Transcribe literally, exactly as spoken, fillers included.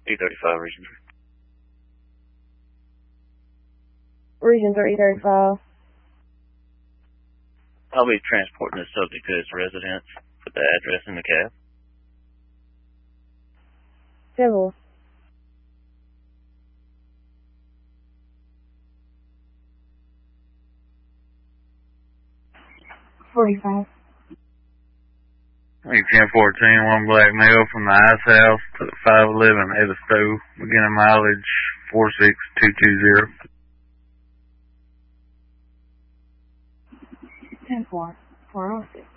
E thirty-five, Region three. Region three, E thirty-five. I'll be transporting the subject to his residence. Put the address in the cab. Civil. forty-five. ten fourteen, one black male from the Ice House to the five eleven Edisto, beginning mileage four six two two zero. ten four, four oh six.